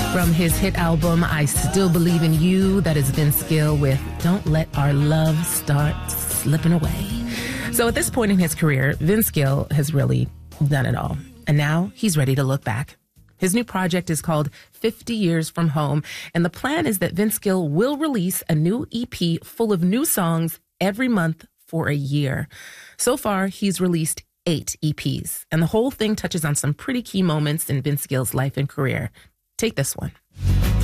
From his hit album, I Still Believe in You, that is Vince Gill with Don't Let Our Love Start Slipping Away. So at this point in his career, Vince Gill has really done it all. And now he's ready to look back. His new project is called 50 Years From Home, and the plan is that Vince Gill will release a new EP full of new songs every month for a year. So far, he's released 8 EPs, and the whole thing touches on some pretty key moments in Vince Gill's life and career. Take this one.